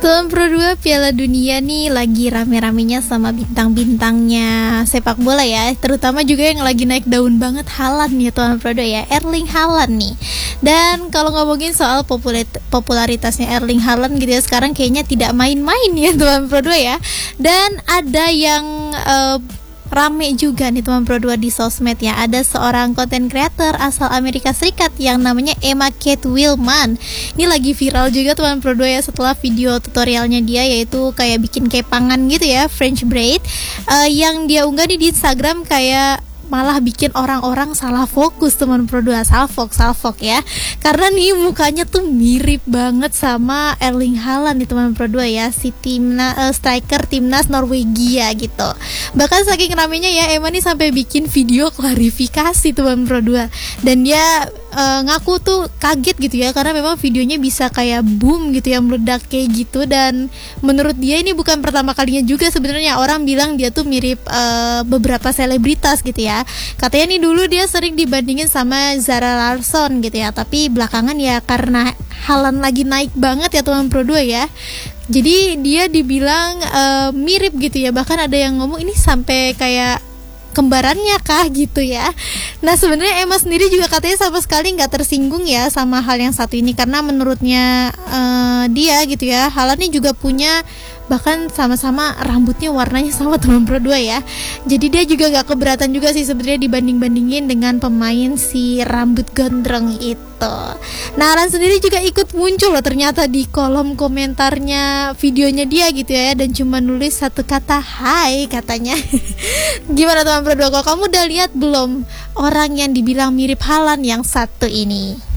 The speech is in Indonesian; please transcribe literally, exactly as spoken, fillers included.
Tuan Pro dua Piala Dunia nih lagi rame-ramenya sama bintang-bintangnya sepak bola ya. Terutama juga yang lagi naik daun banget, Haaland ya Tuan Pro dua ya, Erling Haaland nih. Dan kalau ngomongin soal populit- popularitasnya Erling Haaland gitu ya, sekarang kayaknya tidak main-main ya Tuan Pro dua ya. Dan ada yang uh, rame juga nih teman Pro dua di sosmed ya. Ada seorang content creator asal Amerika Serikat yang namanya Emma Kate Willman. Ini lagi viral juga teman Pro dua ya, setelah video tutorialnya dia, yaitu kayak bikin kepangan gitu ya, French braid, uh, yang dia unggah nih di Instagram, kayak malah bikin orang-orang salah fokus teman Pro dua, salfok salfok ya, karena nih mukanya tuh mirip banget sama Erling Haaland nih teman Pro dua ya, si timna uh, striker timnas Norwegia gitu. Bahkan saking ramenya ya, Emma nih sampai bikin video klarifikasi teman Pro dua, dan dia uh, ngaku tuh kaget gitu ya, karena memang videonya bisa kayak boom gitu ya, meledak kayak gitu. Dan menurut dia ini bukan pertama kalinya juga sebenarnya orang bilang dia tuh mirip uh, beberapa selebritas gitu ya. Katanya nih dulu dia sering dibandingin sama Zara Larsson gitu ya, tapi belakangan ya karena Haaland lagi naik banget ya teman Pro dua ya, jadi dia dibilang uh, mirip gitu ya. Bahkan ada yang ngomong ini sampai kayak kembarannya kah gitu ya. Nah sebenarnya Emma sendiri juga katanya sama sekali nggak tersinggung ya sama hal yang satu ini, karena menurutnya uh, dia gitu ya, Haaland ini juga punya, bahkan sama-sama rambutnya warnanya sama teman Pro dua ya. Jadi dia juga gak keberatan juga sih sebenarnya dibanding-bandingin dengan pemain si rambut gondrong itu. Nah Alan sendiri juga ikut muncul loh ternyata di kolom komentarnya videonya dia gitu ya, dan cuma nulis satu kata hai katanya. Gimana teman Pro dua, kalau kamu udah lihat belum orang yang dibilang mirip Haaland yang satu ini?